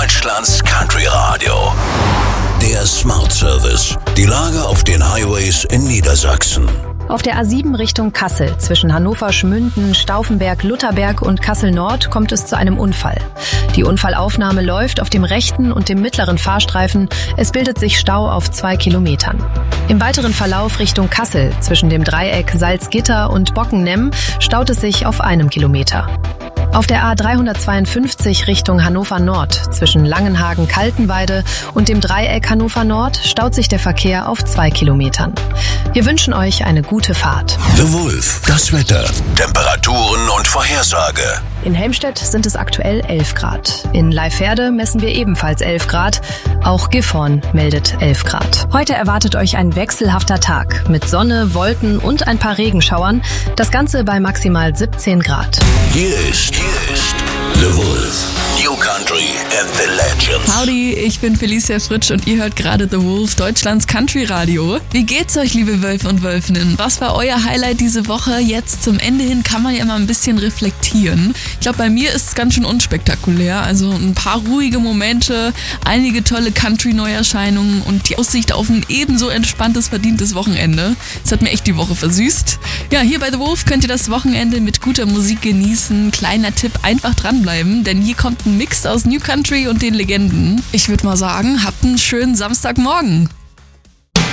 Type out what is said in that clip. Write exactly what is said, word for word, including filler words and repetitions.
Deutschlands Country Radio. Der Smart Service. Die Lage auf den Highways in Niedersachsen. Auf der A sieben Richtung Kassel zwischen Hannover, Schmünden, Stauffenberg, Lutherberg und Kassel-Nord kommt es zu einem Unfall. Die Unfallaufnahme läuft auf dem rechten und dem mittleren Fahrstreifen. Es bildet sich Stau auf zwei Kilometern. Im weiteren Verlauf Richtung Kassel zwischen dem Dreieck Salzgitter und Bockennemm staut es sich auf einem Kilometer. Auf der A dreihundertzweiundfünfzig Richtung Hannover Nord zwischen Langenhagen-Kaltenweide und dem Dreieck Hannover Nord staut sich der Verkehr auf zwei Kilometern. Wir wünschen euch eine gute Fahrt. The Wolf, das Wetter, Temperaturen und Vorhersage. In Helmstedt sind es aktuell elf Grad. In Leiferde messen wir ebenfalls elf Grad. Auch Gifhorn meldet elf Grad. Heute erwartet euch ein wechselhafter Tag mit Sonne, Wolken und ein paar Regenschauern. Das Ganze bei maximal siebzehn Grad. Hier ist, hier ist The Wolf. New Country and the Legends. Howdy, ich bin Felicia Fritsch und ihr hört gerade The Wolf, Deutschlands Country Radio. Wie geht's euch, liebe Wölfe und Wölfinnen? Was war euer Highlight diese Woche? Jetzt zum Ende hin kann man ja mal ein bisschen reflektieren. Ich glaube, bei mir ist es ganz schön unspektakulär. Also ein paar ruhige Momente, einige tolle Country-Neuerscheinungen und die Aussicht auf ein ebenso entspanntes, verdientes Wochenende. Das hat mir echt die Woche versüßt. Ja, hier bei The Wolf könnt ihr das Wochenende mit guter Musik genießen. Kleiner Tipp, einfach dranbleiben, denn hier kommt ein Mix aus New Country und den Legenden. Ich würde mal sagen, habt einen schönen Samstagmorgen.